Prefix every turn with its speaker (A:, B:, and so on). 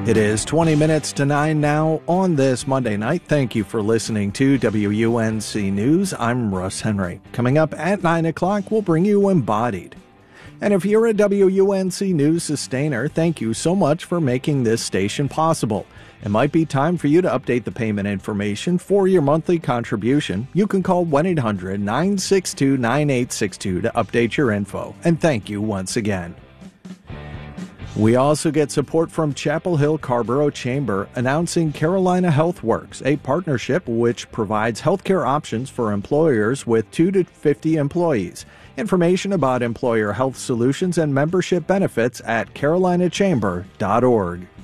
A: It is 20 minutes to 9 now on this Monday night. Thank you for listening to WUNC News. I'm Russ Henry. Coming up at 9 o'clock, we'll bring you Embodied. And if you're a WUNC News sustainer, thank you so much for making this station possible. It might be time for you to update the payment information for your monthly contribution. You can call 1-800-962-9862 to update your info. And thank you once again. We also get support from Chapel Hill Carrboro Chamber announcing Carolina Health Works, a partnership which provides healthcare options for employers with 2 to 50 employees. Information about employer health solutions and membership benefits at carolinachamber.org.